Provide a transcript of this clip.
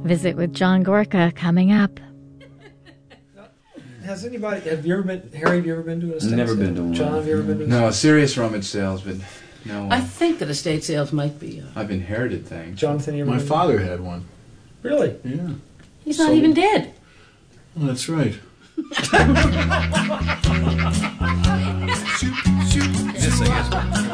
Visit with John Gorka coming up. Have you ever been, Harry, have you ever been to an estate Never sale? been to one. John, have you ever been to a No, serious rummage sales, but no. I think that estate sales might be. I've inherited things. Jonathan, you ever My been? father had one. Really? Yeah. He's not even dead. Well, that's right. Missing it.